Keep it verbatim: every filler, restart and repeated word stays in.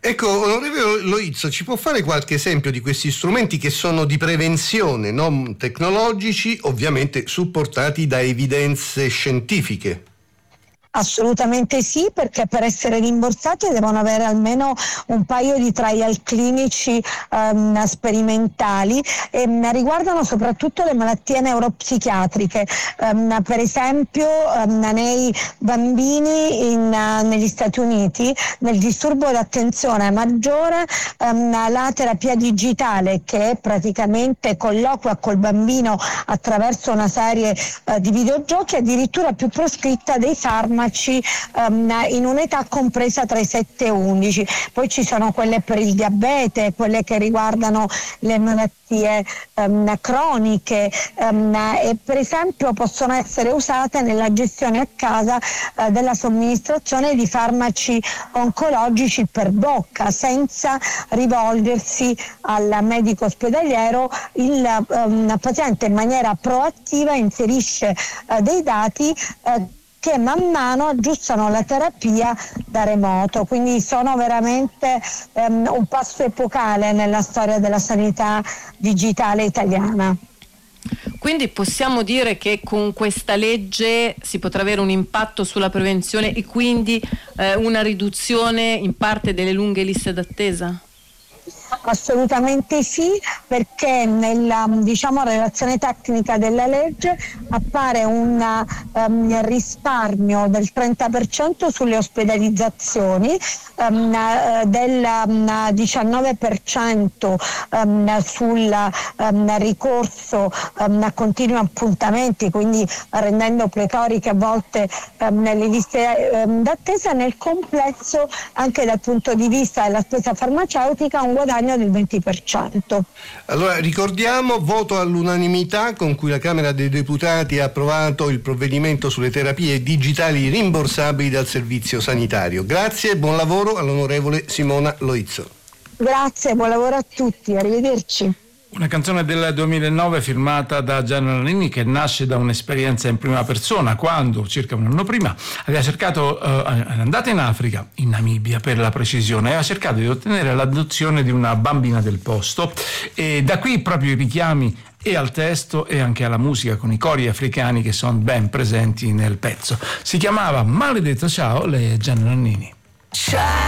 Ecco, onorevole Loizzo, ci può fare qualche esempio di questi strumenti che sono di prevenzione, non tecnologici, ovviamente supportati da evidenze scientifiche? Assolutamente sì, perché per essere rimborsati devono avere almeno un paio di trial clinici um, sperimentali e um, riguardano soprattutto le malattie neuropsichiatriche. Um, per esempio um, nei bambini in, uh, negli Stati Uniti nel disturbo d'attenzione maggiore um, la terapia digitale, che è praticamente colloquia col bambino attraverso una serie uh, di videogiochi, è addirittura più proscritta dei farmaci Um, in un'età compresa tra i sette e undici. Poi ci sono quelle per il diabete, quelle che riguardano le malattie um, croniche um, e per esempio possono essere usate nella gestione a casa uh, della somministrazione di farmaci oncologici per bocca, senza rivolgersi al medico ospedaliero. Il um, paziente in maniera proattiva inserisce uh, dei dati uh, che man mano aggiustano la terapia da remoto, quindi sono veramente um, un passo epocale nella storia della sanità digitale italiana. Quindi possiamo dire che con questa legge si potrà avere un impatto sulla prevenzione e quindi eh, una riduzione in parte delle lunghe liste d'attesa? Assolutamente sì, perché nella, diciamo, relazione tecnica della legge appare un um, risparmio del trenta per cento sulle ospedalizzazioni, um, del um, diciannove per cento um, sul um, ricorso um, a continui appuntamenti, quindi rendendo pletoriche a volte um, nelle liste um, d'attesa. Nel complesso, anche dal punto di vista della spesa farmaceutica, un guadagno del venti per cento. Allora ricordiamo, voto all'unanimità con cui la Camera dei Deputati ha approvato il provvedimento sulle terapie digitali rimborsabili dal servizio sanitario. Grazie e buon lavoro all'onorevole Simona Loizzo. Grazie, buon lavoro a tutti, arrivederci. Una canzone del duemilanove firmata da Gianna Nannini, che nasce da un'esperienza in prima persona quando, circa un anno prima, aveva cercato, eh, è andata in Africa, in Namibia per la precisione, aveva cercato di ottenere l'adozione di una bambina del posto e da qui proprio i richiami e al testo e anche alla musica con i cori africani che sono ben presenti nel pezzo. Si chiamava Maledetto Ciao, lei è Gianna Nannini. Ciao!